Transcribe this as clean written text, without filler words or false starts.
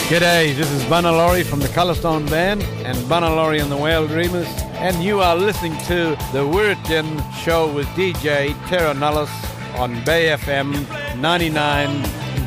G'day, this is Bunna Laurie from the Colourstone Band and Bunna Laurie and the Whale Dreamers, and you are listening to the Wirrajin Show with DJ Terra Nullis on Bay FM 99.9.